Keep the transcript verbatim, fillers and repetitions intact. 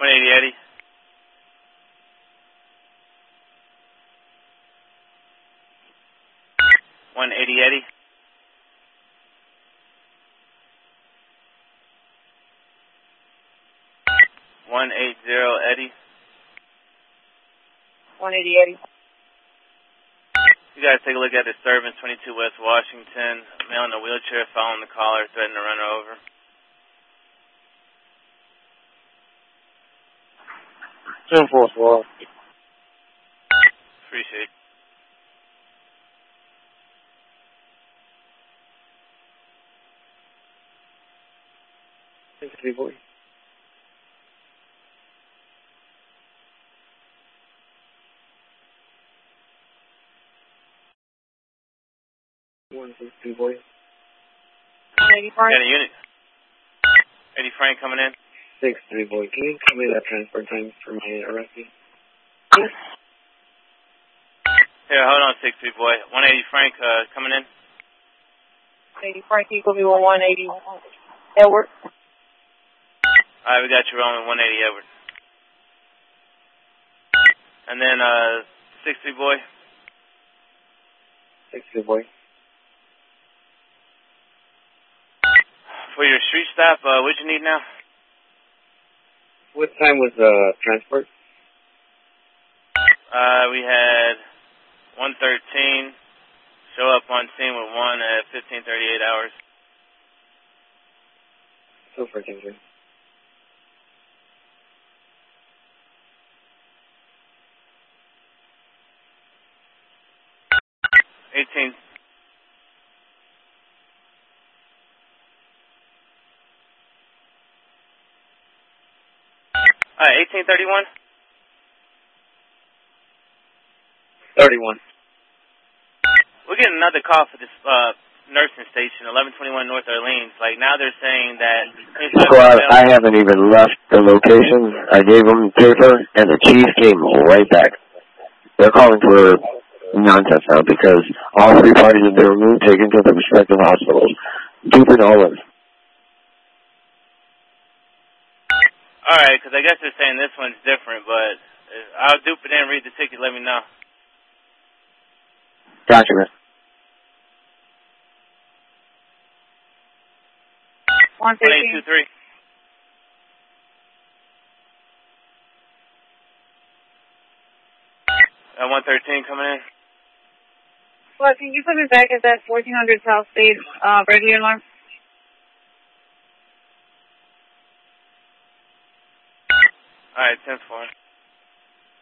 one eighty Eddie. one eighty Eddie. one eighty Eddie. one eighty Eddie. You guys take a look at disturbance, twenty-two West Washington. Male in a wheelchair following the caller, threatening to run her over. ten four four. Appreciate it. Thanks, three boy. One six three boy. eighty Frank. Got a unit. Eddie Frank coming in. Six three boy. Can you tell me that transfer time for my arrestee? Here, hold on, six three boy. one eighty Frank uh, coming in. eighty Frank equal me one eighty Edward. All right, we got you rolling one eighty Edward. And then uh, six three boy. Six three boy. For your street stop, uh, what you need now? What time was the uh, transport? Uh, we had one thirteen. Show up on scene with one at fifteen thirty-eight hours. So far, thank you. eighteen. All right, eighteen thirty-one. thirty-one. We're getting another call for this uh, nursing station, eleven twenty-one North Orleans. Like, now they're saying that... Squad, I haven't even left the location. I gave them paper, and the chief came right back. They're calling for nonsense now because all three parties have been removed, taken to the respective hospitals. Dupe and Olive. All right, because I guess they're saying this one's different, but I'll dupe it in, read the ticket, let me know. Gotcha, man. one eight two three. Uh, one thirteen coming in. Well, can you put me back at that fourteen hundred South State uh, regular alarm? All right, ten four.